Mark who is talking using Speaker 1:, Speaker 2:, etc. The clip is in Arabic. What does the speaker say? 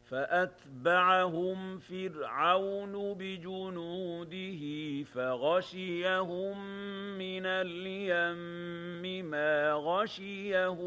Speaker 1: فأتبعهم فرعون بجنوده فغشيهم من اليم ما غشيهم